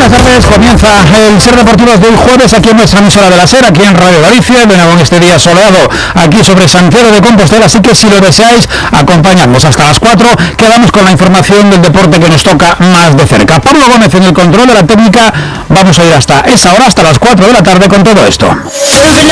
buenas tardes. Comienza el Ser Deportivos de hoy jueves aquí en nuestra emisora de la SER, aquí en Radio Galicia, de nuevo en este día soleado aquí sobre Santiago de Compostela, así que si lo deseáis acompañarnos hasta las 4, quedamos con la información del deporte que nos toca más de cerca. Pablo Gómez en el control de la técnica, vamos a ir hasta esa hora, hasta las 4 de la tarde con todo esto. Moving